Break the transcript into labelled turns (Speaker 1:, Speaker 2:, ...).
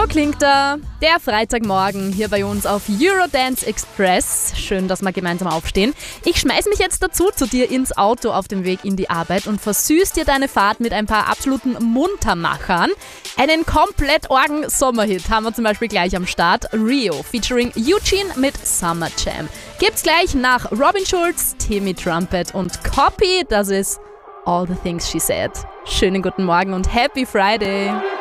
Speaker 1: klingt er, der Freitagmorgen hier bei uns auf Eurodance Express. Schön, dass wir gemeinsam aufstehen. Ich schmeiß mich jetzt dazu zu dir ins Auto auf dem Weg in die Arbeit und versüß dir deine Fahrt mit ein paar absoluten Muntermachern. Einen komplett Orgen-Sommerhit haben wir zum Beispiel gleich am Start. Rio featuring Eugene mit Summer Jam. Gibt's gleich nach Robin Schulz, Timmy Trumpet und Copy. Das ist All the Things She Said. Schönen guten Morgen und Happy Friday.